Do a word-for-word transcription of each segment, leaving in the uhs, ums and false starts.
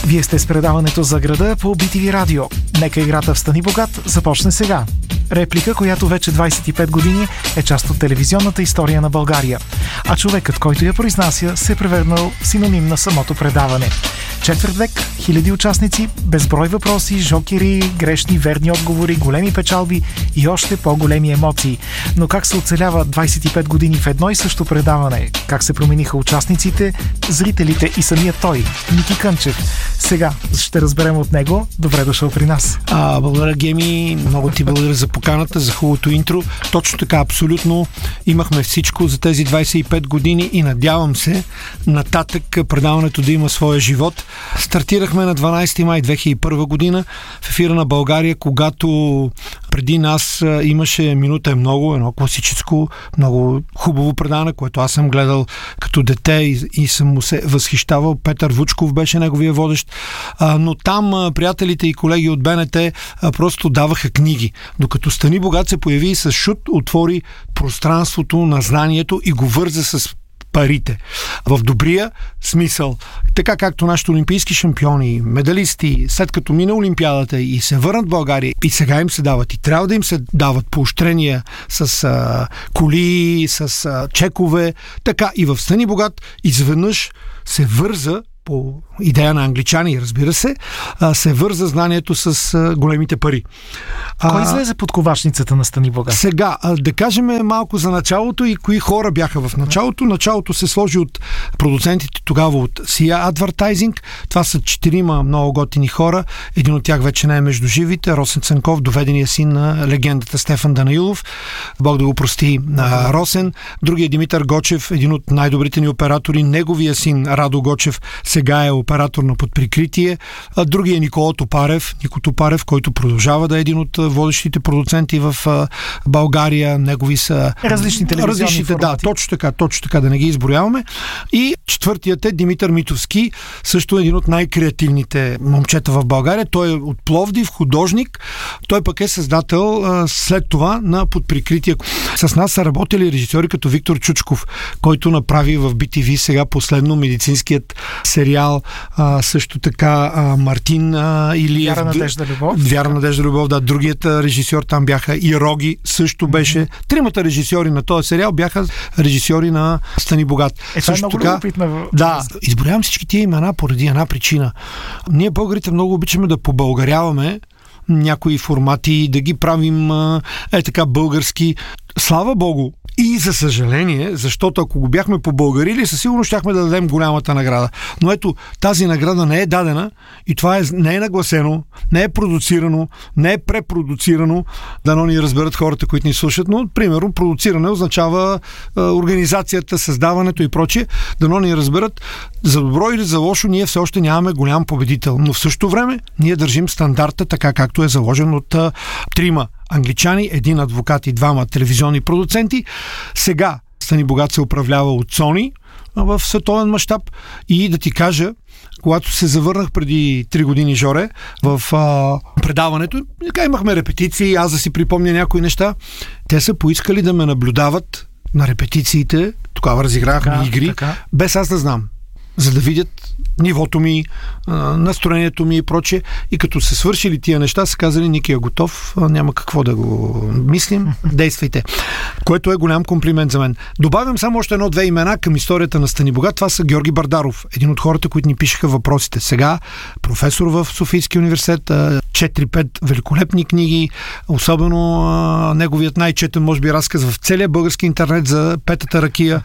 Вие сте с предаването за града по Би Ти Ви Радио. Нека играта в Стани богат започне сега. Реплика, която вече двайсет и пет години е част от телевизионната история на България. А човекът, който я произнася, се е превърнал в синоним на самото предаване. Четвърт век, хиляди участници, безброй въпроси, жокери, грешни, верни отговори, големи печалби и още по-големи емоции. Но как се оцелява двайсет и пет години в едно и също предаване? Как се промениха участниците, зрителите и самия той, Ники Кънчев? Сега ще разберем от него. Добре дошъл при нас. А, благодаря, Геми. Много ти благодаря за поканата, за хубавото интро. Точно така, абсолютно имахме всичко за тези двайсет и пет години и надявам се нататък предаването да има своя живот. Стартирахме на дванайсети май две хиляди и първа година в ефира на България, когато преди нас имаше Минута е много, едно класическо, много хубаво предаване, което аз съм гледал като дете и, и съм му се възхищавал. Петър Вучков беше неговия водещ, а, но там а, приятелите и колеги от Б Н Т а, просто даваха книги. Докато Стани богат се появи и с шут отвори пространството на знанието и го върза с парите. В добрия смисъл. Така както нашите олимпийски шампиони, медалисти, след като мина олимпиадата и се върнат в България, и сега им се дават, и трябва да им се дават поощрения с а, коли, с а, чекове, така и в Стани богат изведнъж се върза, по идея на англичани, разбира се, се върза знанието с големите пари. Кой излезе под ковачницата на Стани богат? Сега, да кажем малко за началото и кои хора бяха в началото. Началото се сложи от продуцентите тогава от Сия Advertising. Това са четирима много готини хора. Един от тях вече не е между живите. Росен Цанков, доведения син на легендата Стефан Данаилов. Бог да го прости на Росен. Другия Димитър Гочев, един от най-добрите ни оператори. Неговия син Радо Гочев сега е оператор на Под прикритие. А другия е Никола Топарев, Нико Топарев, който продължава да е един от водещите продуценти в България. Негови са различни телевизионни различните, формати. Да, точно така, точно така, да не ги изброяваме. И четвъртият е Димитър Митовски, също един от най-креативните момчета в България. Той е от Пловдив, художник. Той пък е създател а, след това на Под прикритие. С нас са работили режисьори като Виктор Чучков, който направи в Би Ти Ви сега последно медицинският сериал, а, също така а, Мартин а, Илиев. Вяра, надежда, любов. Вяра, надежда, любов, да. Другият режисьор там бяха и Роги, също беше. Mm-hmm. Тримата режисьори на този сериал бяха режисьори на Стани богат. Е, това е много така, любопитна. Да, изброявам всички тия имена поради една причина. Ние, българите, много обичаме да побългаряваме някои формати, да ги правим е така български. Слава Богу, и за съжаление, защото ако го бяхме побългарили, със сигурност щяхме да дадем голямата награда. Но ето, тази награда не е дадена и това е, не е нагласено, не е продуцирано, не е препродуцирано, дано ни разберат хората, които ни слушат, но, примерно, продуциране означава е, организацията, създаването и прочие, дано ни разберат. За добро или за лошо, ние все още нямаме голям победител, но в същото време ние държим стандарта така, както е заложен от е, трима англичани, един адвокат и двама телевизионни продуценти. Сега Стани богат се управлява от Сони в световен мащаб и да ти кажа, когато се завърнах преди три години, Жоре, в а, предаването, така имахме репетиции, аз да си припомня някои неща, те са поискали да ме наблюдават на репетициите, тогава разигравахме игри, така. Без аз да знам, за да видят нивото ми, настроението ми и прочее. И като се свършили тия неща, са казали: Ники е готов, няма какво да го мислим, действайте. Което е голям комплимент за мен. Добавям само още едно-две имена към историята на Стани богат. Това са Георги Бардаров, един от хората, които ни пишеха въпросите. Сега професор в Софийския университет, четири-пет великолепни книги, особено а, неговият най-четен, може би, разказ в целия български интернет за Петата ракия,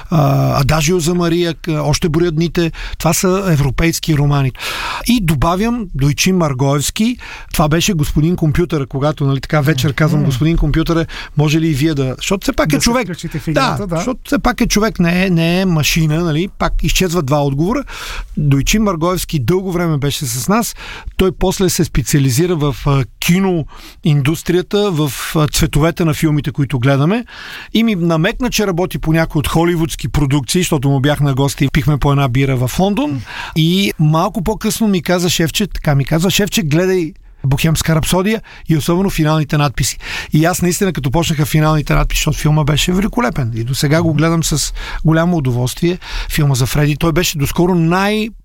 а, Адажио за Мария, още броят дните. Това са европейски романи. И добавям Дойчин Маргоевски. Това беше господин компютър, когато, нали, така вечер казвам господин компютър, може ли и вие да... Защото все пак да е човек. Играта, да, да, защото все пак е човек, не е, не е машина, нали? Пак изчезват два отговора. Дойчин Маргоевски дълго време беше с нас. Той после се специализира в киноиндустрията, в цветовете на филмите, които гледаме. И ми намекна, че работи по някои от холивудски продукции, защото му бях на гости и пихме по една бира в Лондон. И малко по-късно ми каза шефче, така ми казва: шефче, гледай Бохемска рапсодия и особено финалните надписи. И аз наистина, като почнаха финалните надписи, защото филма беше великолепен. И до сега го гледам с голямо удоволствие. Филма за Фреди. Той беше доскоро най-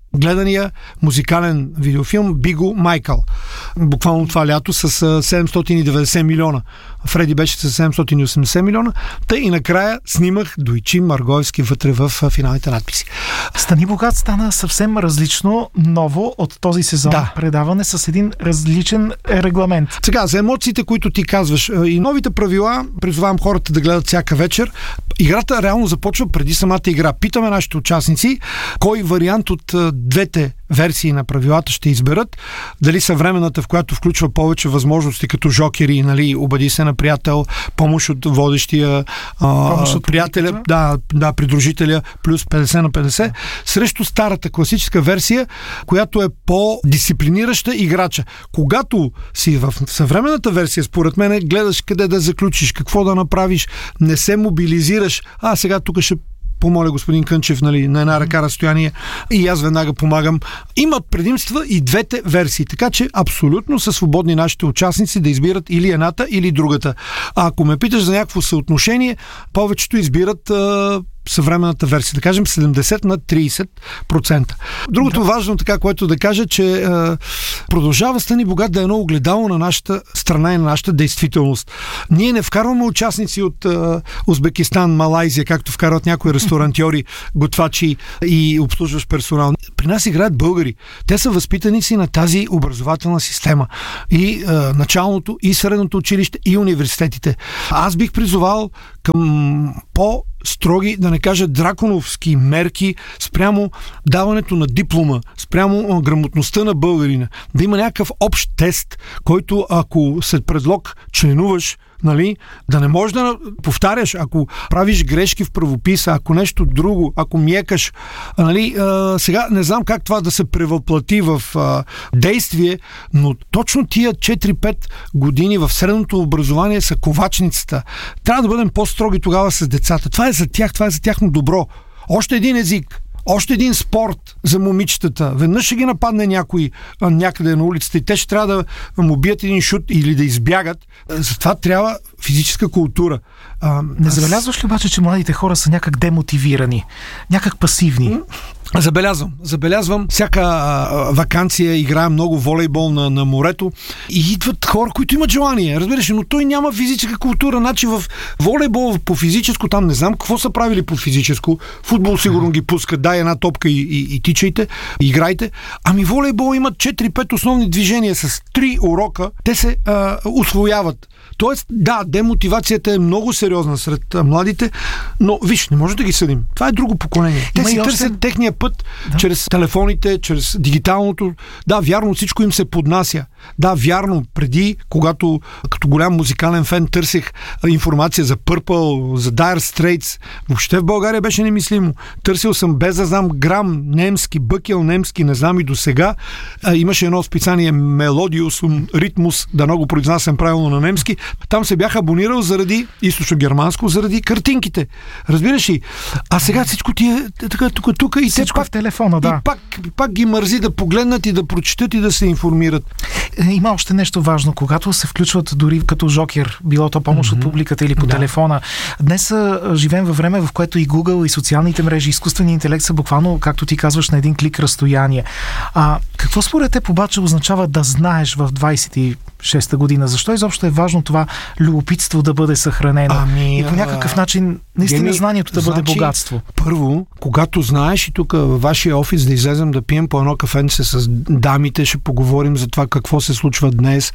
гледания музикален видеофилм Биго Майкъл. Буквално това лято с седемстотин и деветдесет милиона. Фреди беше с седемстотин и осемдесет милиона. Тъй и накрая снимах Дойчин Марговски вътре в финалните надписи. Стани богат стана съвсем различно, ново от този сезон. Да. Предаване с един различен регламент. Сега, за емоциите, които ти казваш и новите правила, призовавам хората да гледат всяка вечер. Играта реално започва преди самата игра. Питаме нашите участници кой вариант от двете версии на правилата ще изберат. Дали съвременната, в която включва повече възможности като жокери, нали, обади се на приятел, помощ от водещия, помощ от приятеля, да, да, придружителя, плюс петдесет на петдесет, срещу старата класическа версия, която е по-дисциплинираща играча. Когато си в съвременната версия, според мен, гледаш къде да заключиш, какво да направиш, не се мобилизираш. А, сега тук ще помоля господин Кънчев, нали, на една ръка разстояние и аз веднага помагам. Имат предимства и двете версии, така че абсолютно са свободни нашите участници да избират или едната, или другата. А ако ме питаш за някакво съотношение, повечето избират а, съвременната версия, да кажем седемдесет на трийсет процента. Другото да. важно, така, което да кажа, че е, продължава Стани богат да е едно огледало на нашата страна и на нашата действителност. Ние не вкарваме участници от е, Узбекистан, Малайзия, както вкарват някои ресторантьори, готвачи и обслужващ персонал. При нас играят българи. Те са възпитаници на тази образователна система. И е, началното, и средното училище, и университетите. Аз бих призовал към по строги, да не кажа драконовски мерки спрямо даването на диплома, спрямо грамотността на българина. Да има някакъв общ тест, който ако след предлог членуваш, нали, да не можеш да повтаряш, ако правиш грешки в правописа, ако нещо друго, ако мекаш, нали, а, сега не знам как това да се превъплати в а, действие, но точно тия четири-пет години в средното образование са ковачницата. Трябва да бъдем по-строги тогава с децата. Това е за тях, това е за тяхно добро. Още един език, още един спорт за момичетата. Веднъж ще ги нападне някой някъде на улицата и те ще трябва да му бият един шут или да избягат. Затова трябва физическа култура. А, Не забелязваш ли обаче, че младите хора са някак демотивирани? Някак пасивни? Забелязвам. Забелязвам. Всяка а, ваканция играе много волейбол на, на морето и идват хора, които имат желание. Разбираш, но той няма физическа култура. Значи в волейбол по физическо, там не знам какво са правили по физическо. Футбол сигурно ги пускат. Дай една топка и, и, и тичайте, и играйте. Ами волейбол имат четири-пет основни движения с три урока. Те се а, усвояват. Тоест, да, демотивацията е много сериозна сред младите, но виж, не може да ги съдим. Това е друго поколение. Те Има си търсят още... техния път да. чрез телефоните, чрез дигиталното. Да, вярно, всичко им се поднася. Да, вярно, преди, когато като голям музикален фен търсех информация за Purple, за Dire Straits, въобще в България беше немислимо. Търсил съм без да знам грам немски, бъкел немски, не знам и до сега. Имаше едно списание Melodius Rhythmus, да много произнасям правилно на немски. Там се бях абонирал заради източно-германско, заради картинките. Разбираш ли? А сега всичко ти е така, тук, тук и всичко те пак в телефона, да. И пак, пак ги мързи да погледнат и да прочитат и да се информират. Има още нещо важно. Когато се включват дори като жокер, било то помощ mm-hmm. от публиката или по да. телефона. Днес живеем във време, в което и Google, и социалните мрежи, изкуственият интелект са буквално, както ти казваш, на един клик разстояние. А какво според теб обаче означава да знаеш в двайсет и шеста година? Защо изобщо е важно това любопитство да бъде съхранено? Ами, и по някакъв начин наистина гени... знанието да значи, бъде богатство. Първо, когато знаеш и тук във вашия офис да излезем да пием по едно кафенце с дамите, ще поговорим за това какво се случва днес.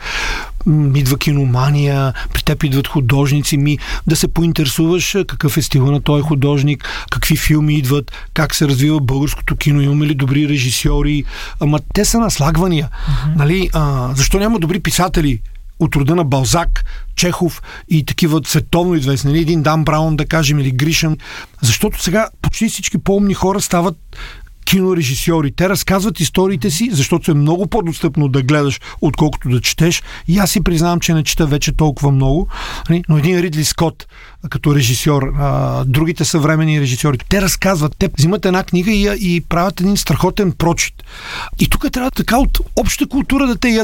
Идва киномания, при теб идват художници, ми да се поинтересуваш какъв е стила на този художник, какви филми идват, как се развива българското кино, имаме ли добри режисьори, ама те са наслагвания. Mm-hmm. Нали? А, защо няма добри писатели от рода на Балзак, Чехов и такива световно известни, нали? Един Дан Браун, да кажем, или Гришъм, защото сега почти всички по-умни хора стават кинорежисьори. Те разказват историите си, защото е много по-достъпно да гледаш, отколкото да четеш. И аз си признавам, че не чета вече толкова много. Но един Ридли Скот като режисьор, другите съвременни режисьори, те разказват, те взимат една книга и, и правят един страхотен прочит. И тук трябва така от обща култура да те яде.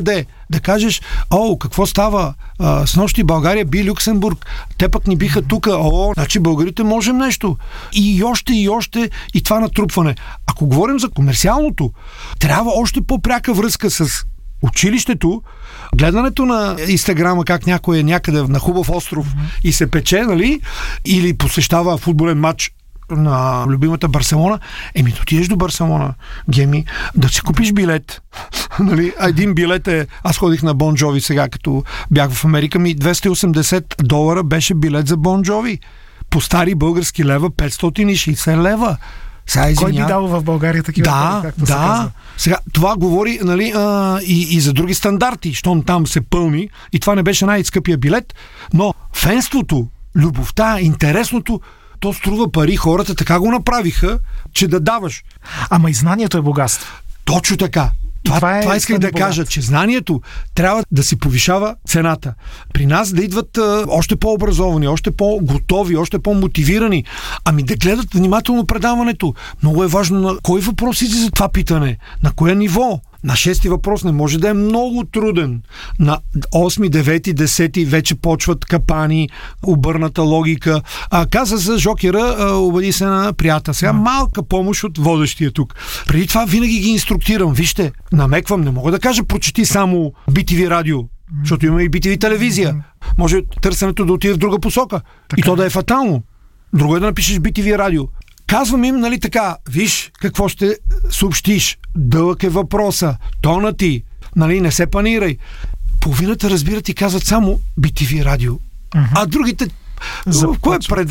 да кажеш, о, какво става? А, с нощи България би Люксембург. Те пък ни биха тук. О, значи българите можем нещо. И още, и още, и това натрупване. Ако говорим за комерциалното, трябва още по-пряка връзка с училището, гледането на Инстаграма, как някой е някъде на хубав остров mm-hmm. и се пече, нали? Или посещава футболен матч на любимата Барселона, еми да отидеш до Барселона, Геми, да си купиш билет. Нали? Един билет е... Аз ходих на Бон Джови сега, като бях в Америка, ми двеста и осемдесет долара беше билет за Бон Джови. По стари български лева петстотин и шейсет лева. Сега, кой би дал в България такива да, пари, както да. се казва? Сега, това говори, нали, а, и, и за други стандарти, щом там се пълни, и това не беше най-скъпия билет, но фенството, любовта, интересното, то струва пари, хората така го направиха, че да даваш. Ама и знанието е богатство. Точно така. Това, това, е това исках да богат. кажа, че знанието трябва да си повишава цената. При нас да идват а, още по-образовани, още по-готови, още по-мотивирани, ами да гледат внимателно предаването. Много е важно на кой въпрос иде за това питане, на кое ниво. На шести въпрос не може да е много труден. На осми, девети, десети вече почват капани, обърната логика. А, каза за жокера, а, обади се на приятел. Сега малка помощ от водещия тук. Преди това винаги ги инструктирам. Вижте, намеквам, не мога да кажа прочети само би ти ви радио, защото има и би ти ви телевизия. Може търсенето да отиде в друга посока. Така. И то да е фатално. Друго е да напишеш би ти ви радио. Казвам им, нали така, виж какво ще съобщиш, дълъг е въпроса, тона ти, нали, не се панирай. Половината разбират и казват само би ти ви радио. Uh-huh. А другите, кое е пред